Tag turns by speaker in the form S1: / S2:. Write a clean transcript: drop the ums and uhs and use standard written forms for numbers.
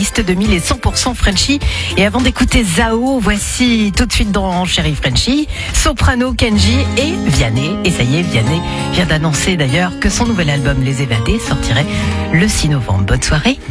S1: Liste 2000 et 100% Frenchy. Et avant d'écouter Zao, voici tout de suite dans Chérie Frenchy, Soprano, Kenji et Vianney. Et ça y est, Vianney vient d'annoncer d'ailleurs que son nouvel album Les Évadés sortirait le 6 novembre. Bonne soirée.